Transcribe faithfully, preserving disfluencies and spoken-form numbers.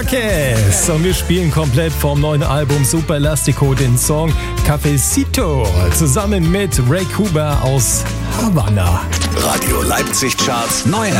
Marquez. Und wir spielen komplett vom neuen Album Super Elastico den Song Cafecito zusammen mit Ray Cooper aus Havanna. Radio Leipzig Charts neu